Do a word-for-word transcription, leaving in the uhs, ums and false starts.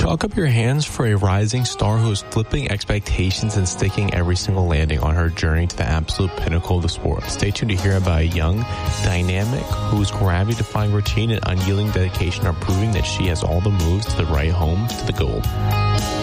Chalk up your hands for a rising star who is flipping expectations and sticking every single landing on her journey to the absolute pinnacle of the sport. Stay tuned to hear about a young, dynamic, whose gravity-defying routine and unyielding dedication are proving that she has all the moves to the right home to the gold.